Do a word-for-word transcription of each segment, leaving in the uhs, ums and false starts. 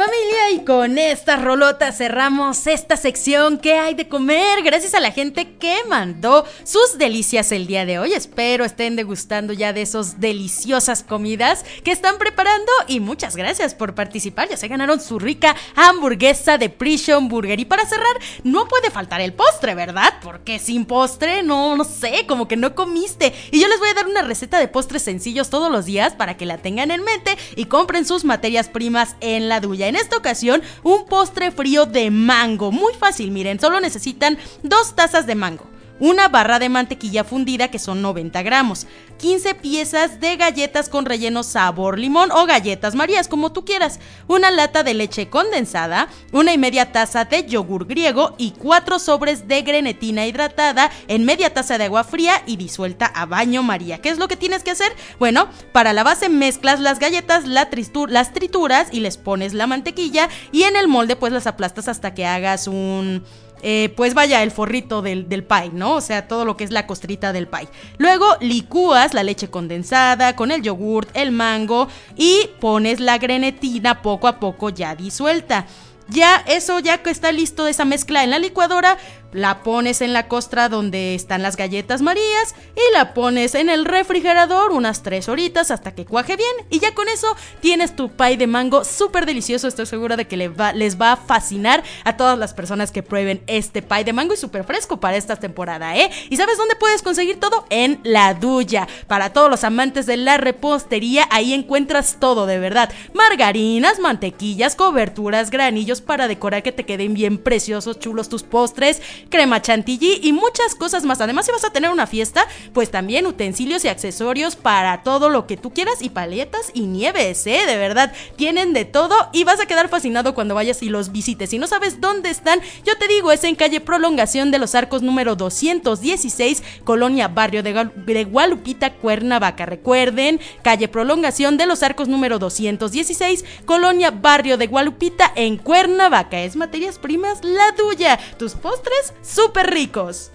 Familia, y con estas rolotas cerramos esta sección ¿Qué hay de comer? Gracias a la gente que mandó sus delicias el día de hoy. Espero estén degustando ya de esas deliciosas comidas que están preparando y muchas gracias por participar. Ya se ganaron su rica hamburguesa de Prison Burger. Y para cerrar, no puede faltar el postre, ¿verdad? Porque sin postre, no, no sé, como que no comiste. Y yo les voy a dar una receta de postres sencillos todos los días para que la tengan en mente y compren sus materias primas en La Duya. En esta ocasión, un postre frío de mango. Muy fácil, miren, solo necesitan dos tazas de mango, una barra de mantequilla fundida que son noventa gramos, quince piezas de galletas con relleno sabor limón o galletas Marías, como tú quieras, una lata de leche condensada, una y media taza de yogur griego y cuatro sobres de grenetina hidratada en media taza de agua fría y disuelta a baño María. ¿Qué es lo que tienes que hacer? Bueno, para la base mezclas las galletas, la tritur- las trituras y les pones la mantequilla y en el molde pues las aplastas hasta que hagas un... Eh, pues vaya, el forrito del, del pie, ¿no? O sea, todo lo que es la costrita del pie. Luego licúas la leche condensada con el yogurt, el mango y pones la grenetina poco a poco ya disuelta. Ya eso, ya que está listo esa mezcla en la licuadora, la pones en la costra donde están las galletas Marías y la pones en el refrigerador unas tres horitas hasta que cuaje bien. Y ya con eso tienes tu pie de mango súper delicioso. Estoy segura de que les va, les va a fascinar a todas las personas que prueben este pie de mango y súper fresco para esta temporada, ¿eh? ¿Y sabes dónde puedes conseguir todo? En La Duya. Para todos los amantes de la repostería, ahí encuentras todo, de verdad. Margarinas, mantequillas, coberturas, granillos para decorar que te queden bien preciosos, chulos tus postres, crema chantilly y muchas cosas más. Además, si vas a tener una fiesta, pues también utensilios y accesorios para todo lo que tú quieras y paletas y nieves, ¿eh? De verdad, tienen de todo y vas a quedar fascinado cuando vayas y los visites. Si no sabes dónde están, yo te digo, es en calle Prolongación de los Arcos número doscientos dieciséis, Colonia Barrio de, Gal- de Gualupita, Cuernavaca. Recuerden, calle Prolongación de los Arcos número doscientos dieciséis, Colonia Barrio de Gualupita en Cuernavaca. Es materias primas La Duya, tus postres súper ricos.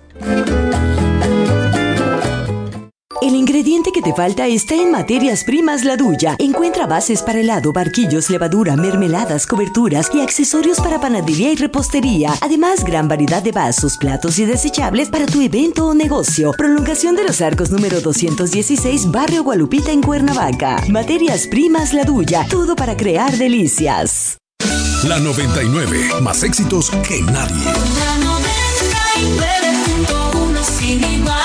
El ingrediente que te falta está en Materias Primas La Duya. Encuentra bases para helado, barquillos, levadura, mermeladas, coberturas y accesorios para panadería y repostería. Además, gran variedad de vasos, platos y desechables para tu evento o negocio. Prolongación de los Arcos número doscientos dieciséis, Barrio Gualupita en Cuernavaca. Materias Primas La Duya. Todo para crear delicias. La noventa y nueve, más éxitos que nadie. La noventa y nueve punto uno sin igual.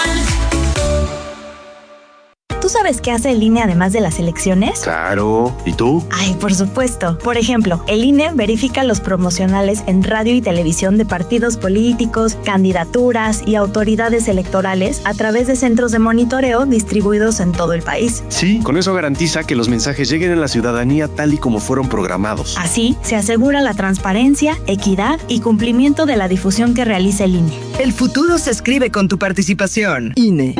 ¿Tú sabes qué hace el I N E además de las elecciones? Claro. ¿Y tú? Ay, por supuesto. Por ejemplo, el I N E verifica los promocionales en radio y televisión de partidos políticos, candidaturas y autoridades electorales a través de centros de monitoreo distribuidos en todo el país. Sí, con eso garantiza que los mensajes lleguen a la ciudadanía tal y como fueron programados. Así, se asegura la transparencia, equidad y cumplimiento de la difusión que realiza el I N E. El futuro se escribe con tu participación. I N E.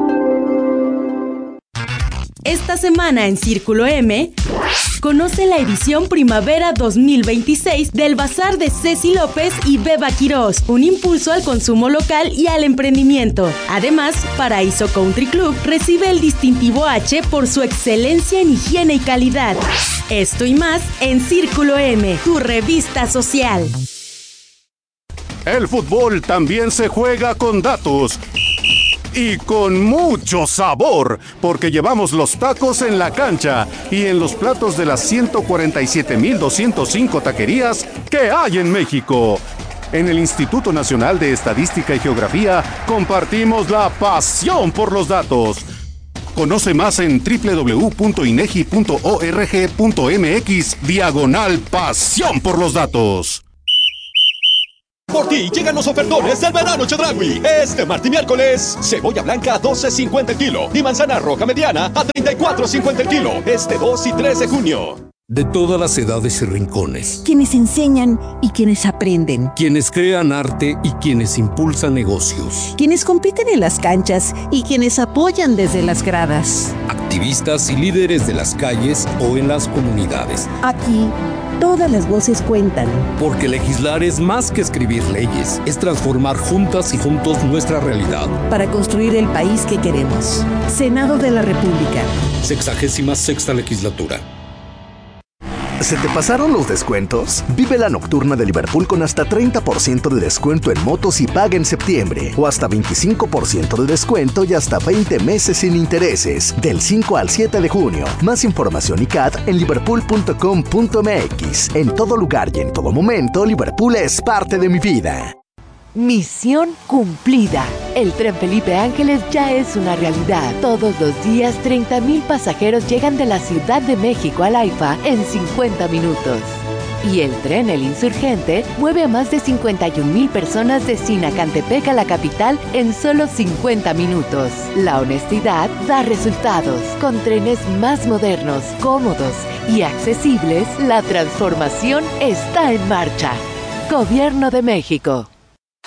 Esta semana en Círculo M, conoce la edición Primavera dos mil veintiséis del Bazar de Ceci López y Beba Quirós, un impulso al consumo local y al emprendimiento. Además, Paraíso Country Club recibe el distintivo H por su excelencia en higiene y calidad. Esto y más en Círculo M, tu revista social. El fútbol también se juega con datos. Y con mucho sabor, porque llevamos los tacos en la cancha y en los platos de las ciento cuarenta y siete mil doscientos cinco taquerías que hay en México. En el Instituto Nacional de Estadística y Geografía compartimos la pasión por los datos. Conoce más en doble u doble u doble u punto inegi punto org punto mx diagonal pasión por los datos. Por ti llegan los ofertones del verano Chedraui. Este martes y miércoles, cebolla blanca a doce cincuenta el kilo y manzana roja mediana a treinta y cuatro cincuenta el kilo. Este dos y tres de junio. De todas las edades y rincones. Quienes enseñan y quienes aprenden. Quienes crean arte y quienes impulsan negocios. Quienes compiten en las canchas y quienes apoyan desde las gradas. Activistas y líderes de las calles o en las comunidades. Aquí, todas las voces cuentan. Porque legislar es más que escribir leyes, es transformar juntas y juntos nuestra realidad. Para construir el país que queremos. Senado de la República. Sexagésima sexta legislatura. ¿Se te pasaron los descuentos? Vive la nocturna de Liverpool con hasta treinta por ciento de descuento en motos y paga en septiembre. O hasta veinticinco por ciento de descuento y hasta veinte meses sin intereses. Del cinco al siete de junio. Más información y C A T en liverpool punto com punto m x. En todo lugar y en todo momento, Liverpool es parte de mi vida. Misión cumplida. El tren Felipe Ángeles ya es una realidad. Todos los días, treinta mil pasajeros llegan de la Ciudad de México al AIFA en cincuenta minutos. Y el tren El Insurgente mueve a más de cincuenta y un mil personas de Sinacantepec a la capital en solo cincuenta minutos. La honestidad da resultados. Con trenes más modernos, cómodos y accesibles, la transformación está en marcha. Gobierno de México.